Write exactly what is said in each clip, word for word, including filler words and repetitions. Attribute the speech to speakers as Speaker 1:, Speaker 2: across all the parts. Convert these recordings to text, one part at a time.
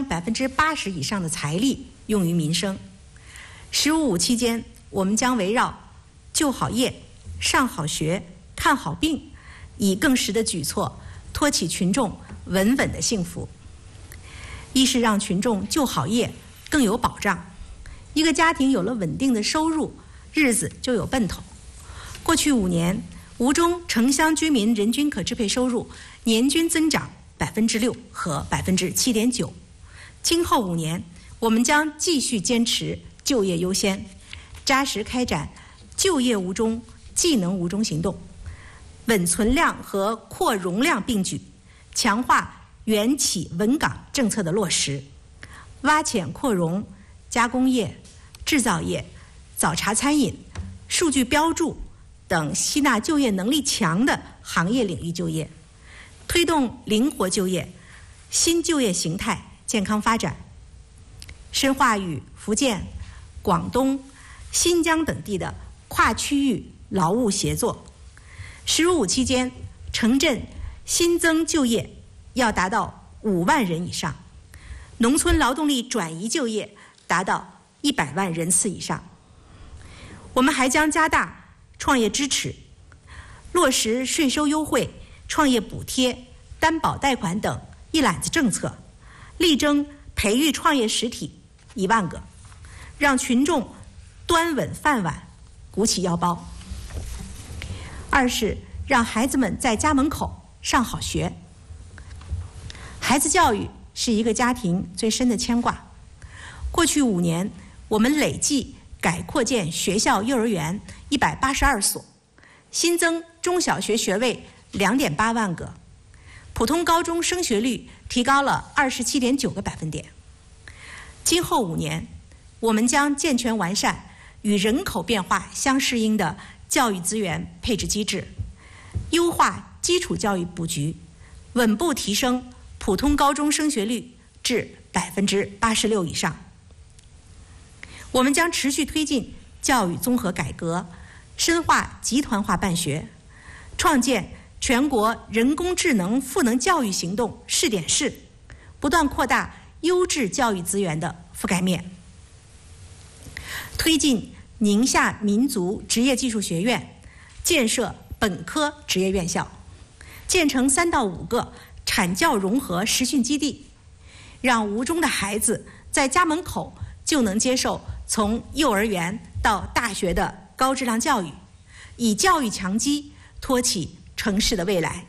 Speaker 1: 百分之八十以上的财力用于民生。十五五期间，我们将围绕就好业、上好学、看好病，以更实的举措托起群众稳稳的幸福。一是让群众就好业更有保障，一个家庭有了稳定的收入，日子就有奔头。过去五年，吴中城乡居民人均可支配收入年均增长百分之六和百分之七点九。今后五年，我们将继续坚持就业优先，扎实开展就业吴中、技能吴中行动，稳存量和扩容量并举，强化远企稳岗政策的落实，挖潜扩容加工业、制造业、早茶餐饮、数据标注等吸纳就业能力强的行业领域就业，推动灵活就业、新就业形态健康发展，深化与福建、广东、新疆等地的跨区域劳务协作。十五期间，城镇新增就业要达到五万人以上，农村劳动力转移就业达到一百万人次以上。我们还将加大创业支持，落实税收优惠、创业补贴、担保贷款等一揽子政策，力争培育创业实体一万个，让群众端稳饭碗，鼓起腰包。二是让孩子们在家门口上好学。孩子教育是一个家庭最深的牵挂。过去五年，我们累计改扩建学校幼儿园一百八十二所，新增中小学学位两点八万个，普通高中升学率提高了二十七点九个百分点。今后五年，我们将健全完善与人口变化相适应的教育资源配置机制，优化基础教育布局，稳步提升普通高中升学率至百分之八十六以上。我们将持续推进教育综合改革，深化集团化办学，创建全国人工智能赋能教育行动试点室，不断扩大优质教育资源的覆盖面，推进宁夏民族职业技术学院建设本科职业院校，建成三到五个产教融合实训基地，让吴中的孩子在家门口就能接受从幼儿园到大学的高质量教育，以教育强基托起城市的未来。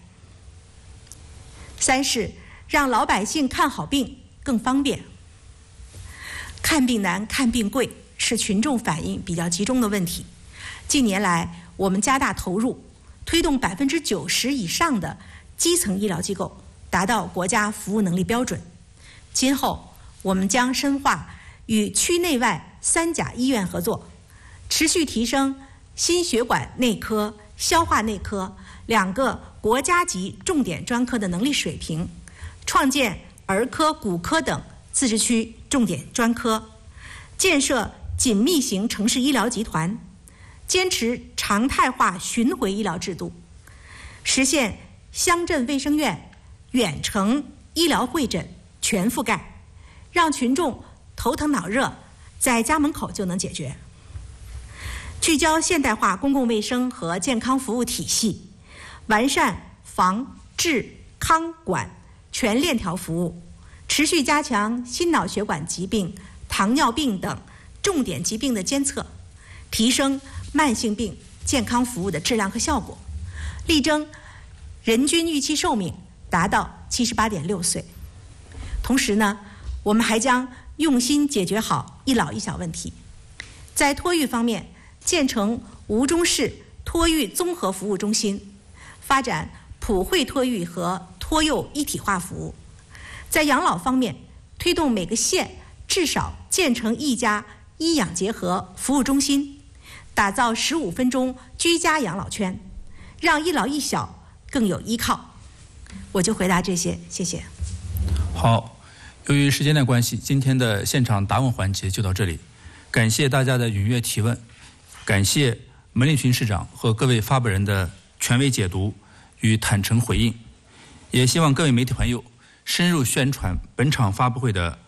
Speaker 1: 三是让老百姓看好病更方便。看病难、看病贵是群众反映比较集中的问题。近年来，我们加大投入，推动百分之九十以上的基层医疗机构达到国家服务能力标准。今后，我们将深化与区内外三甲医院合作，持续提升心血管内科、消化内科两个国家级重点专科的能力水平，创建儿科、骨科等自治区重点专科，建设紧密型城市医疗集团，坚持常态化巡回医疗制度，实现乡镇卫生院远程医疗会诊全覆盖，让群众头疼脑热在家门口就能解决。聚焦现代化公共卫生和健康服务体系，完善防治康管全链条服务，持续加强心脑血管疾病、糖尿病等重点疾病的监测，提升慢性病健康服务的质量和效果，力争人均预期寿命达到七十八点六岁。同时呢，我们还将用心解决好一老一小问题。在托育方面，建成吴中市托育综合服务中心，发展普惠托育和托幼一体化服务。在养老方面，推动每个县至少建成一家医养结合服务中心，打造十五分钟居家养老圈，让一老一小更有依靠。我就回答这些，谢谢。
Speaker 2: 好，由于时间的关系，今天的现场答问环节就到这里。感谢大家的踊跃提问，感谢门立群市长和各位发表人的权威解读与坦诚回应，也希望各位媒体朋友深入宣传本场发布会的